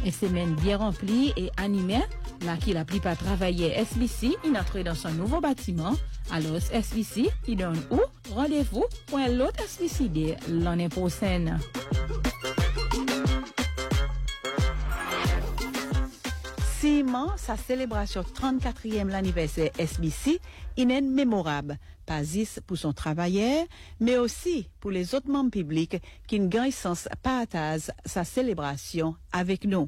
Une semaine bien remplie et animée, là qui la plupart travaillaient SBC, il entre dans son nouveau bâtiment. Alors SBC, il donne où? Rendez-vous pour un autre SBCD l'année prochaine. Simon, sa célébration 34e l'anniversaire SBC, est mémorable, pas juste pour son travailleur, mais aussi pour les autres membres publics qui ne gagnent sens partage sa célébration avec nous.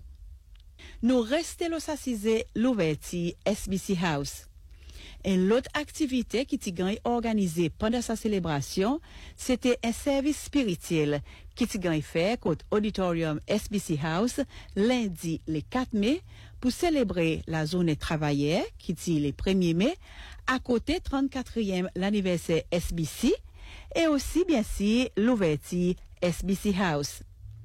Nous restons l'assisé l'ouverture SBC House. Et l'autre activité qui t'y gagne organisée pendant sa célébration, c'était un service spirituel qui t'y gagne fait contre Auditorium SBC House lundi le 4 mai pour célébrer la journée travailleur qui t'y le 1er mai à côté 34e l'anniversaire SBC et aussi bien sûr l'ouverture SBC House.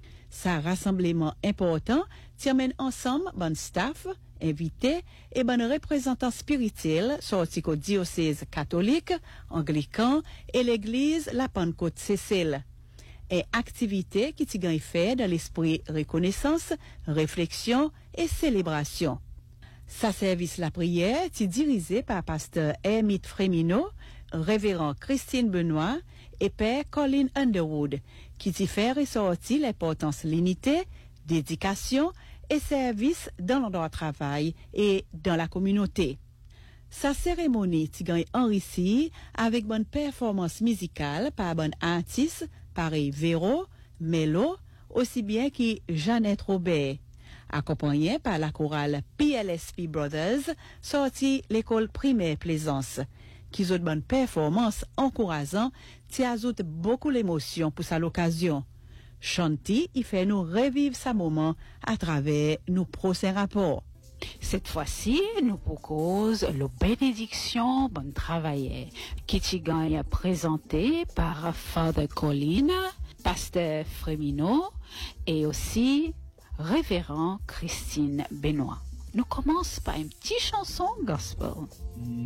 Ça rassemblement important t'amène ensemble bon staff, invités et bon représentants spirituels sortis au diocèse catholique, anglican et l'église la Pentecôte Cécile. Et activité qui t'y gagne fait dans l'esprit reconnaissance, réflexion et célébration. Sa service la prière t'y dirigé par pasteur Hermite Frémineau, révérend Christine Benoît et père Colin Underwood, qui t'y fait ressortir l'importance de l'unité, d'éducation et service dans l'endroit de travail et dans la communauté. Sa cérémonie t'y gagne enrichie avec bonne performance musicale par bon artiste, pareil Véro, Mélo, aussi bien que Jeannette Robert, accompagné par la chorale PLSP Brothers, sorti l'école primaire Plaisance, qui ont de bonnes performances encourageant, qui ajoute beaucoup l'émotion pour sa l'occasion. Chanty, il fait nous revivre sa moment à travers nos prochains rapports. Cette fois-ci, nous proposons la bénédiction bon travail qui t'y gagne présenté par Father Colin, pasteur Frémineau et aussi révérend Christine Benoît. Nous commençons par une petite chanson gospel.